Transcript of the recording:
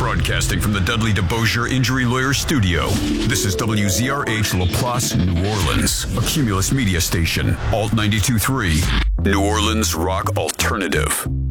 Broadcasting from the Dudley DeBosier Injury Lawyer Studio. This is WZRH Laplace, New Orleans, a Cumulus media station, Alt 92.3, New Orleans Rock Alternative.